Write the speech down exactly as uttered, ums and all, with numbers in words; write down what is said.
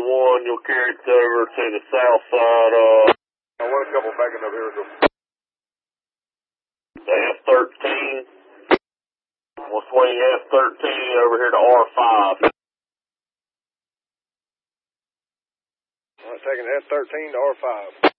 one, you'll carry it over to the south side of... I want a couple backing up here. F thirteen. We'll swing F thirteen over here to R five. All right, taking F thirteen to R five.